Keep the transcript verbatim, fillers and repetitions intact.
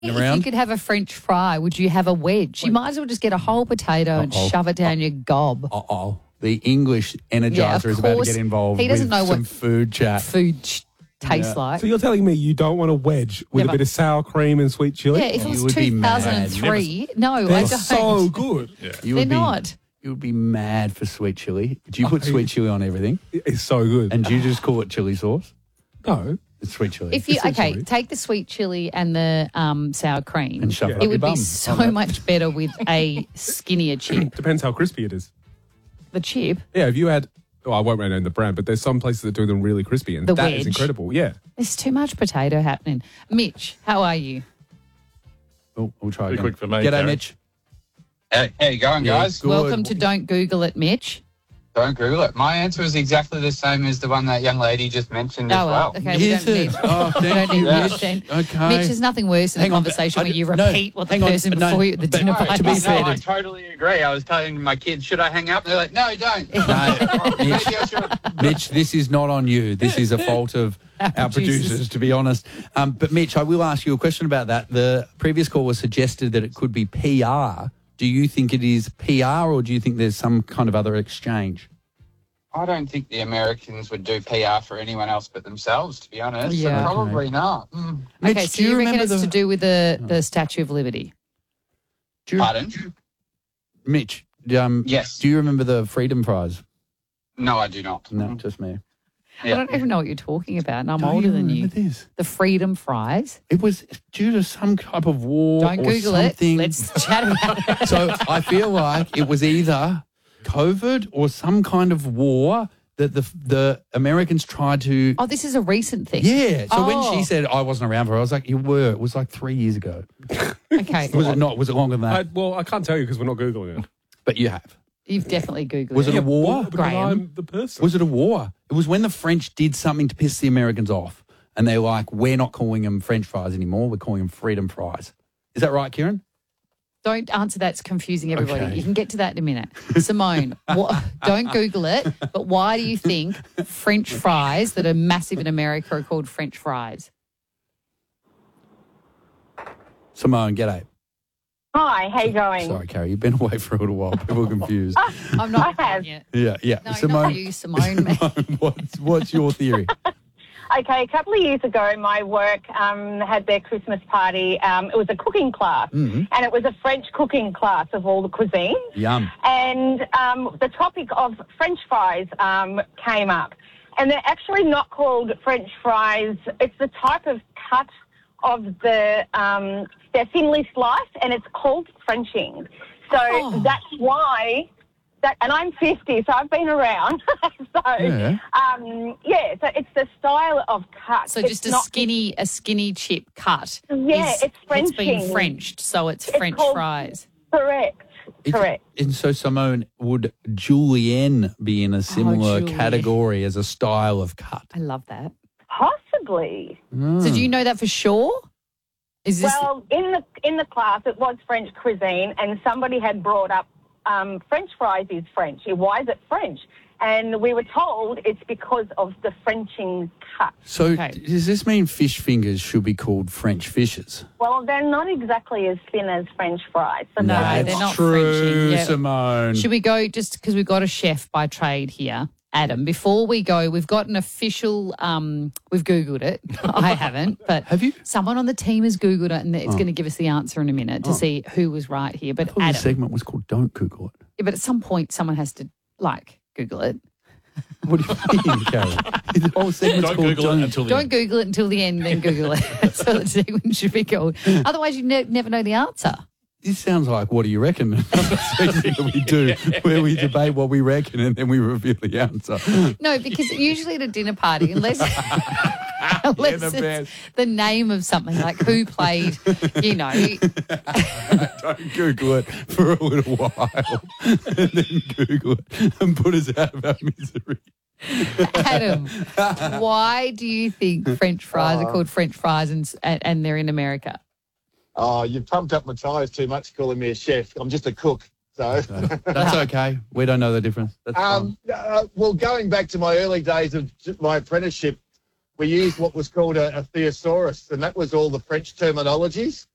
If around. you could have a French fry, would you have a wedge? You might as well just get a whole potato and Uh-oh. shove it down your gob. Uh-oh. The English energizer Yeah, of is about to course. get involved He doesn't with know what some food chat. Food ch- tastes Yeah. like. So you're telling me you don't want a wedge with Never. a bit of sour cream and sweet chili? Yeah, if it You was would be two thousand three, no, I They're don't. so good. You They're would be, not. You would be mad for sweet chili. Do you put Oh, sweet chili on everything? It's so good. And do you just call it chili sauce? no. It's sweet chili. If you okay, Essentially. take the sweet chili and the um, sour cream, And shove it Yeah. up it your would bum. be so much better with a skinnier chip. Depends how crispy it is. The chip, Yeah, if you had, oh, I won't name the brand, but there's some places that do them really crispy, and The that is wedge. incredible. Yeah. there's too much potato happening. Mitch, how are you? Oh, we'll try Pretty again. quick for me, G'day, Karen. Mitch. Hey, how you going, Yeah, guys? good. Welcome to Don't Google It, Mitch. Don't Google it. My answer is exactly the same as the one that young lady just mentioned Oh, as well, well. okay, we Is don't it? need, Oh, we don't thank need you, Mitch Mitch. then. Okay. Mitch, there's nothing worse than Hang a on, conversation I- where you no, repeat what the hang on, person no, before you at the but- dinner no, party to be no, fair, I to- totally agree. I was telling my kids, should I hang up? They're like, no, don't. No, Maybe Mitch, I should. Mitch, this is not on you. This is a fault of Our our producers. producers, to be honest. Um, but, Mitch, I will ask you a question about that. The previous caller suggested that it could be P R. Do you think it is P R or do you think there's some kind of other exchange? I don't think the Americans would do P R for anyone else but themselves, to be honest. So Yeah. probably not. Mm. Mitch, Okay, so do you, you reckon remember it's the- to do with the, the Statue of Liberty? Do you, Pardon? Mitch, um, Yes. do you remember the Freedom Fries? No, I do not. No, just me. I Yeah. don't even know what you're talking about, and I'm Don't older you than you. remember this? The Freedom Fries. It was due to some type of war Don't or Google something. it. Let's chat about it. So I feel like it was either COVID or some kind of war that the the Americans tried to. Oh, this is a recent thing. Yeah. So when Oh. she said I wasn't around for it, I was like, you were. It was like three years ago. Okay. Was it not? Was it longer than I, that? well, I can't tell you because we're not Googling it. But you have. You've definitely Googled Was it it. a war? Well, because Graham. I'm the person. Was it a war? It was when the French did something to piss the Americans off. And they were like, we're not calling them French fries anymore. We're calling them freedom fries. Is that right, Kieran? Don't answer that. It's confusing everybody. Okay. You can get to that in a minute. Simone, what, don't Google it, but why do you think French fries that are massive in America are called French fries? Simone, g'day. Hi, how you going? Sorry, Carrie, you've been away for a little while. People are confused. I'm not I have. yet. Yeah, yeah. No, Simone, not you, Simone. me. Simone, what's, what's your theory? Okay, a couple of years ago, my work um, had their Christmas party. Um, it was a cooking class, Mhm. and it was a French cooking class of all the cuisines. Yum. And um, the topic of French fries um, came up. And they're actually not called French fries. It's the type of cut of the, um, they're thinly sliced, and it's called Frenching. So Oh. that's why, that, and I'm fifty, so I've been around. so, Yeah. um, yeah, so it's the style of cut. So It's just a not- skinny, a skinny chip cut. Yeah, is- it's It's been Frenching. Frenched, so it's, It's French called- fries. Correct, It's- correct. And so, Simone, would julienne be in a similar julienne. category as a style of cut? I love that. Possibly. So do you know that for sure? Is this Well, in the in the class, it was French cuisine, and somebody had brought up um, French fries is French. Why is it French? And we were told it's because of the Frenching cut. So, Okay. does this mean fish fingers should be called French fishes? Well, they're not exactly as thin as French fries. So No, that's they're why. not true, Frenching, yeah. Simone. Should we go just because we've got a chef by trade here, Adam? Before we go, we've got an official. Um, we've Googled it. I haven't, but Have you? someone on the team has Googled it, and it's going to give us the answer in a minute to Oh. see who was right here. I But thought the Adam, segment was called Don't Google It. yeah, but at some point, someone has to like Google it. What do you mean, Carrie? The whole segment's Don't called Google Don't it until the Don't end. Google it until the end, then Google it. That's what the segment should be called. Otherwise, you ne- never know the answer. This sounds like What Do You Reckon? Another segment that we do where we debate what we reckon and then we reveal the answer. No, because usually at a dinner party, unless, unless the it's best. the name of something, like who played, you know. Don't Google it for a little while and then Google it and put us out of our misery. Adam, why do you think French fries are called French fries and, s- and, and they're in America? Oh, you've pumped up my tyres too much calling me a chef. I'm just a cook. So, That's okay. We don't know the difference. That's um, uh, well, going back to my early days of j- my apprenticeship, we used what was called a, a thesaurus, and that was all the French terminologies.